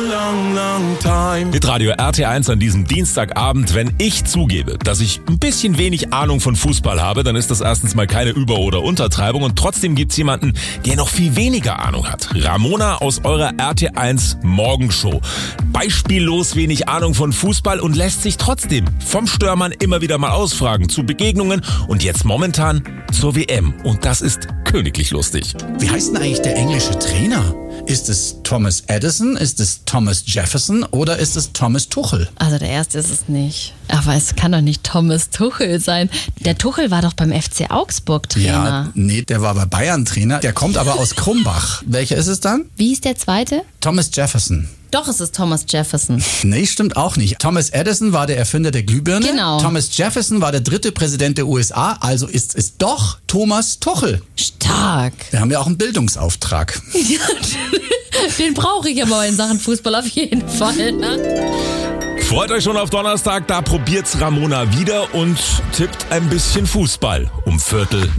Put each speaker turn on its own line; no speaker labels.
Hitradio RT1 an diesem Dienstagabend. Wenn ich zugebe, dass ich ein bisschen wenig Ahnung von Fußball habe, dann ist das erstens mal keine Über- oder Untertreibung und trotzdem gibt's jemanden, der noch viel weniger Ahnung hat. Ramona aus eurer RT1 Morgenshow. Beispiellos wenig Ahnung von Fußball und lässt sich trotzdem vom Störmann immer wieder mal ausfragen zu Begegnungen und jetzt momentan zur WM. Und das ist königlich lustig.
Wie heißt denn eigentlich der englische Trainer? Ist es Thomas Edison, ist es Thomas Jefferson oder ist es Thomas Tuchel?
Also der erste ist es nicht. Aber es kann doch nicht Thomas Tuchel sein. Der Tuchel war doch beim FC Augsburg Trainer.
Ja, nee, der war bei Bayern Trainer. Der kommt aber aus Krumbach. Welcher ist es dann?
Wie hieß der zweite?
Thomas Jefferson.
Doch, es ist Thomas Jefferson.
Nee, stimmt auch nicht. Thomas Edison war der Erfinder der Glühbirne.
Genau.
Thomas Jefferson war der dritte Präsident der USA. Also ist es doch Thomas Tuchel.
Stark.
Wir haben ja auch einen Bildungsauftrag.
Den brauche ich aber in Sachen Fußball auf jeden Fall. Ne?
Freut euch schon auf Donnerstag, da probiert's Ramona wieder und tippt ein bisschen Fußball um 15:45.